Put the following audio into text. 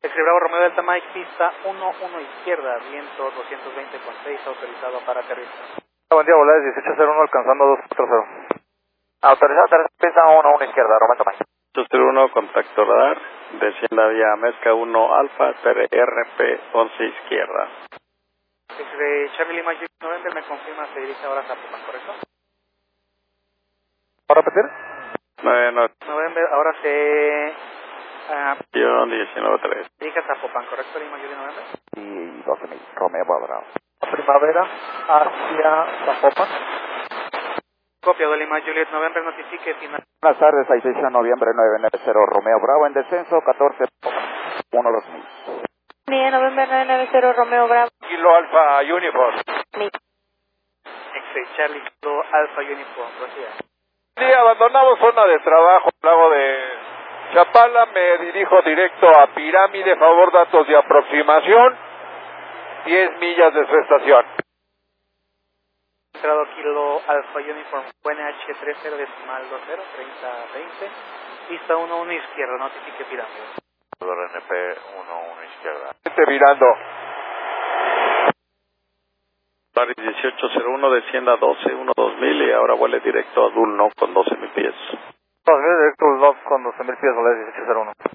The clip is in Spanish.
Bravo Romeo Delta Mike, pista 1-1 izquierda, viento 220,6, autorizado para aterrizar. Buen día, volada 1801 alcanzando 240. Autorizado, pista 1-1 izquierda, Romeo Delta Mike. 801, contacto radar, descienda vía Mezca 1 Alfa, TRP 11 izquierda. Charlie Lima Juliet November, me confirma, se dirige ahora a Zapopan, ¿correcto? ¿Para repetir? November, ahora se... 19-3. dirige a Zapopan, ¿correcto, Lima Juliet November? Y 12.000, Romeo Bravo. Primavera hacia Zapopan. Copiado Lima Juliet November, notifique final. Buenas tardes, 6 de noviembre 990, Romeo Bravo en descenso, 14, 1-2000. Día November 990, Romeo Bravo. Kilo Alfa Uniform. Charlie Kilo Alpha Uniform, prosiga. Sí, abandonamos zona de trabajo, lago de Chapala, me dirijo directo a Pirámide, favor datos de aproximación, 10 millas de su estación. Entrado Kilo Alpha Uniform, UNH30 decimal 20, 3020, pista 1-1 izquierda, notifique Pirámide. RNP 1-1 izquierda. Virando. Paris 1801, descienda 12-1-2000 y ahora vuele directo a Dulno con 12.000 pies. 2000 directo 2 con 12.000 pies, volada 1801.